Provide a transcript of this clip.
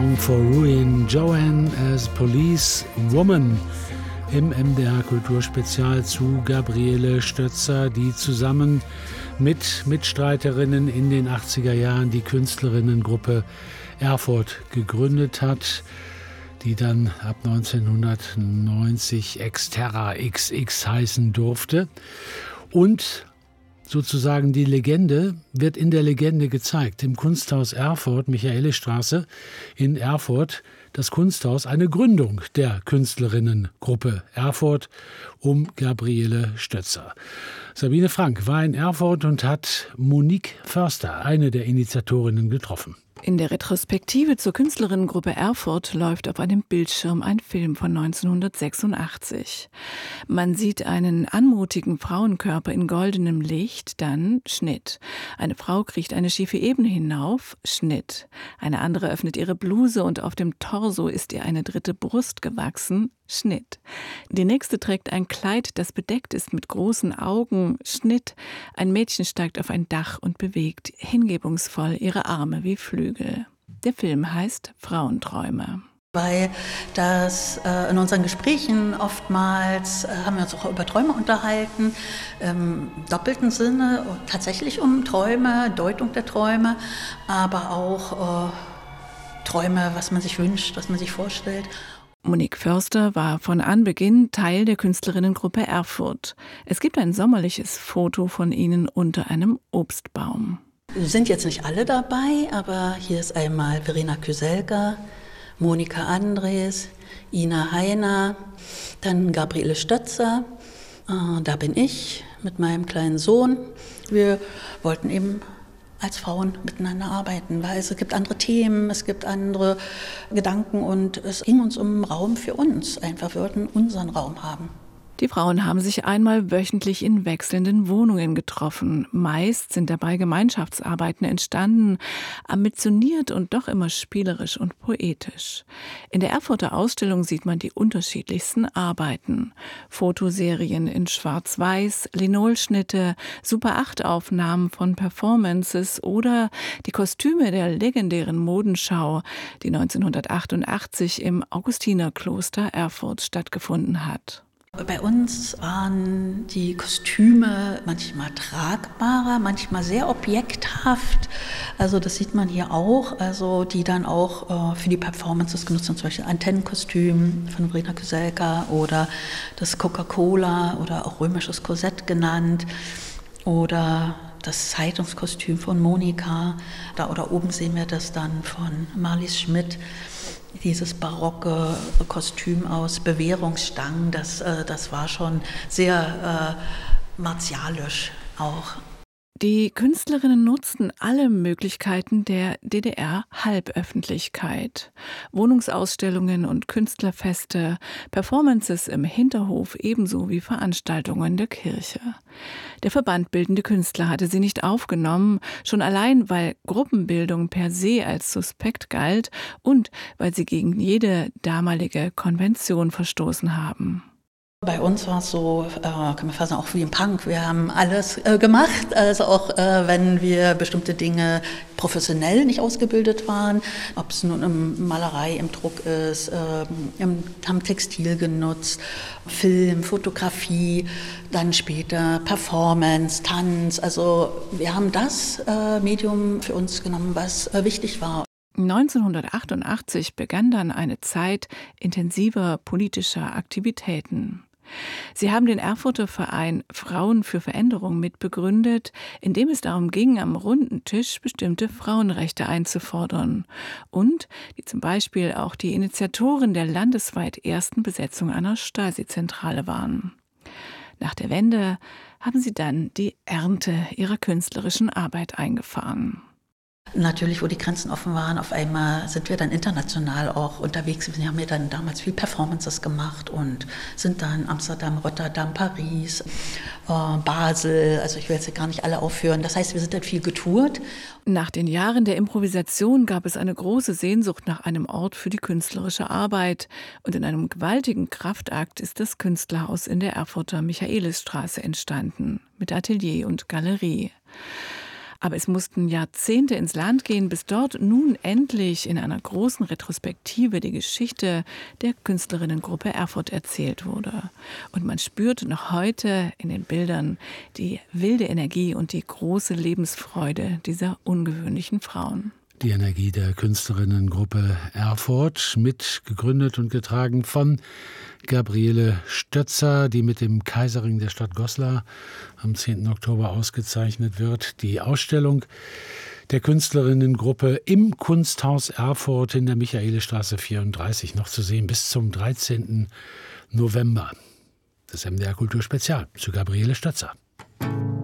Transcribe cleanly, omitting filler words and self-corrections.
Song for Ruin, Joanne as Police Woman im MDR Kulturspezial zu Gabriele Stötzer, die zusammen mit Mitstreiterinnen in den 80er Jahren die Künstlerinnengruppe Erfurt gegründet hat, die dann ab 1990 Exterra XX heißen durfte. Und sozusagen die Legende wird in der Legende gezeigt. Im Kunsthaus Erfurt, Michaelisstraße in Erfurt, das Kunsthaus, eine Gründung der Künstlerinnengruppe Erfurt um Gabriele Stötzer. Sabine Frank war in Erfurt und hat Monique Förster, eine der Initiatorinnen, getroffen. In der Retrospektive zur Künstlerinnengruppe Erfurt läuft auf einem Bildschirm ein Film von 1986. Man sieht einen anmutigen Frauenkörper in goldenem Licht, dann Schnitt. Eine Frau kriecht eine schiefe Ebene hinauf, Schnitt. Eine andere öffnet ihre Bluse und auf dem Torso ist ihr eine dritte Brust gewachsen, Schnitt. Die nächste trägt ein Kleid, das bedeckt ist mit großen Augen, Schnitt. Ein Mädchen steigt auf ein Dach und bewegt hingebungsvoll ihre Arme wie Flügel. Der Film heißt Frauenträume. Weil das in unseren Gesprächen oftmals haben wir uns auch über Träume unterhalten, im doppelten Sinne, tatsächlich um Träume, Deutung der Träume, aber auch Träume, was man sich wünscht, was man sich vorstellt. Monique Förster war von Anbeginn Teil der Künstlerinnengruppe Erfurt. Es gibt ein sommerliches Foto von ihnen unter einem Obstbaum. Sind jetzt nicht alle dabei, aber hier ist einmal Verena Kyselka, Monika Andres, Ina Heiner, dann Gabriele Stötzer, da bin ich mit meinem kleinen Sohn. Wir wollten eben als Frauen miteinander arbeiten, weil es gibt andere Themen, es gibt andere Gedanken und es ging uns um Raum für uns. Einfach, wir wollten unseren Raum haben. Die Frauen haben sich einmal wöchentlich in wechselnden Wohnungen getroffen. Meist sind dabei Gemeinschaftsarbeiten entstanden, ambitioniert und doch immer spielerisch und poetisch. In der Erfurter Ausstellung sieht man die unterschiedlichsten Arbeiten. Fotoserien in Schwarz-Weiß, Linolschnitte, Super-8-Aufnahmen von Performances oder die Kostüme der legendären Modenschau, die 1988 im Augustinerkloster Erfurt stattgefunden hat. Bei uns waren die Kostüme manchmal tragbarer, manchmal sehr objekthaft. Also das sieht man hier auch, also die dann auch für die Performances genutzt sind, zum Beispiel Antennenkostüm von Verena Kyselka oder das Coca-Cola oder auch römisches Korsett genannt oder das Zeitungskostüm von Monika. Da oder oben sehen wir das dann von Marlies Schmidt. Dieses barocke Kostüm aus Bewährungsstangen, das war schon sehr martialisch auch. Die Künstlerinnen nutzten alle Möglichkeiten der DDR-Halböffentlichkeit. Wohnungsausstellungen und Künstlerfeste, Performances im Hinterhof ebenso wie Veranstaltungen der Kirche. Der Verband Bildende Künstler hatte sie nicht aufgenommen, schon allein, weil Gruppenbildung per se als suspekt galt und weil sie gegen jede damalige Konvention verstoßen haben. Bei uns war es so, kann man fast sagen, auch wie im Punk. Wir haben alles gemacht, also auch wenn wir bestimmte Dinge professionell nicht ausgebildet waren, ob es nun in Malerei, im Druck ist, haben Textil genutzt, Film, Fotografie, dann später Performance, Tanz. Also wir haben das Medium für uns genommen, was wichtig war. 1988 begann dann eine Zeit intensiver politischer Aktivitäten. Sie haben den Erfurter Verein Frauen für Veränderung mitbegründet, in dem es darum ging, am runden Tisch bestimmte Frauenrechte einzufordern und die zum Beispiel auch die Initiatoren der landesweit ersten Besetzung einer Stasi-Zentrale waren. Nach der Wende haben sie dann die Ernte ihrer künstlerischen Arbeit eingefahren. Natürlich, wo die Grenzen offen waren, auf einmal sind wir dann international auch unterwegs. Wir haben ja dann damals viel Performances gemacht und sind dann Amsterdam, Rotterdam, Paris, Basel, also ich will jetzt gar nicht alle aufführen. Das heißt, wir sind dann viel getourt. Nach den Jahren der Improvisation gab es eine große Sehnsucht nach einem Ort für die künstlerische Arbeit. Und in einem gewaltigen Kraftakt ist das Künstlerhaus in der Erfurter Michaelisstraße entstanden, mit Atelier und Galerie. Aber es mussten Jahrzehnte ins Land gehen, bis dort nun endlich in einer großen Retrospektive die Geschichte der Künstlerinnengruppe Erfurt erzählt wurde. Und man spürt noch heute in den Bildern die wilde Energie und die große Lebensfreude dieser ungewöhnlichen Frauen. Die Energie der Künstlerinnengruppe Erfurt, mitgegründet und getragen von Gabriele Stötzer, die mit dem Kaiserring der Stadt Goslar am 10. Oktober ausgezeichnet wird. Die Ausstellung der Künstlerinnengruppe im Kunsthaus Erfurt in der Michaelisstraße 34 noch zu sehen bis zum 13. November. Das MDR Kulturspezial zu Gabriele Stötzer.